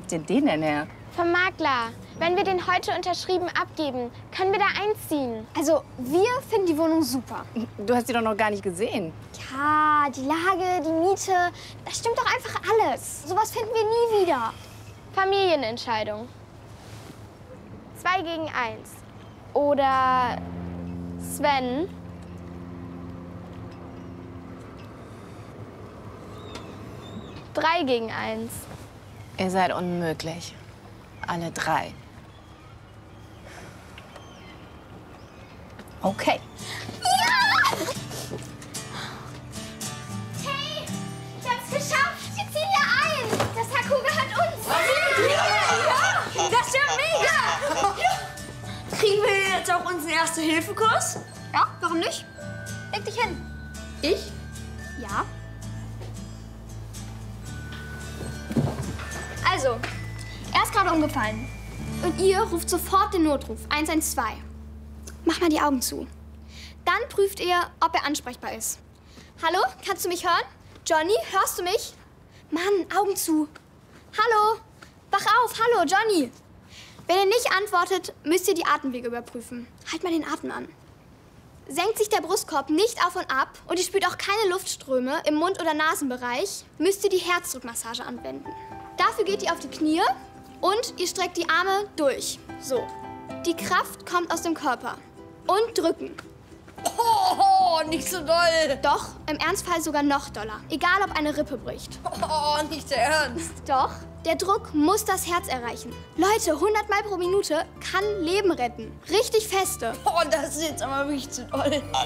habt ihr den denn her? Vom Makler. Wenn wir den heute unterschrieben abgeben, können wir da einziehen. Also, wir finden die Wohnung super. Du hast die doch noch gar nicht gesehen. Ja, die Lage, die Miete, das stimmt doch einfach alles. Sowas finden wir nie wieder. Familienentscheidung. 2 gegen 1. Oder Sven. Drei gegen 1. Ihr seid unmöglich. Alle 3. Okay. Hey, ich hab's geschafft. Wir ziehen hier ein. Das Haku gehört uns. Ja, das ist ja mega! Kriegen wir jetzt auch unseren Erste-Hilfe-Kurs? Ja, warum nicht? Leg dich hin. Ich? Ja. Also, er ist gerade umgefallen. Und ihr ruft sofort den Notruf 112. Mach mal die Augen zu. Dann prüft ihr, ob er ansprechbar ist. Hallo, kannst du mich hören? Johnny, hörst du mich? Mann, Augen zu. Hallo, wach auf, hallo, Johnny. Wenn er nicht antwortet, müsst ihr die Atemwege überprüfen. Halt mal den Atem an. Senkt sich der Brustkorb nicht auf und ab und ihr spürt auch keine Luftströme im Mund- oder Nasenbereich, müsst ihr die Herzdruckmassage anwenden. Dafür geht ihr auf die Knie und ihr streckt die Arme durch. So. Die Kraft kommt aus dem Körper. Und drücken. Oh, nicht so doll. Doch, im Ernstfall sogar noch doller. Egal, ob eine Rippe bricht. Oh, nicht der Ernst. Doch, der Druck muss das Herz erreichen. Leute, 100 Mal pro Minute kann Leben retten. Richtig feste. Oh, das ist jetzt aber wirklich zu doll.